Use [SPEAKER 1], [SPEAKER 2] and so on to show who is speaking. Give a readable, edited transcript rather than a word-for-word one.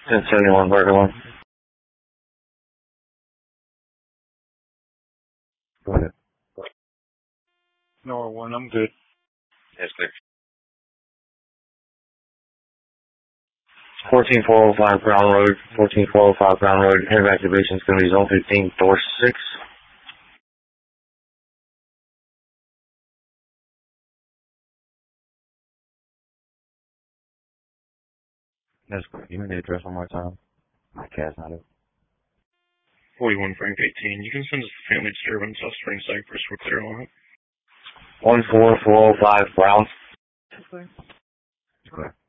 [SPEAKER 1] 1071 Burger One. Go ahead.
[SPEAKER 2] No, one, I'm good.
[SPEAKER 1] Yes, clear. 14405 Brown Road, 14405 Brown Road. Air activation is going to be zone 15, door 6. That's great. You need the address one more time. My cat's not up.
[SPEAKER 2] 41 Frank 18. You can send us the family disturbance. I'll spring Cypress. We're clear on it.
[SPEAKER 1] 14405 Brown.
[SPEAKER 2] Okay.
[SPEAKER 1] Go ahead.